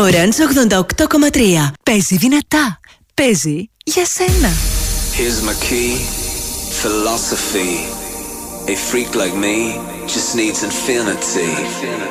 Orange 88,3. Παίζει δυνατά. Παίζει για σένα. Here's my key, philosophy. A freak like me just needs infinity.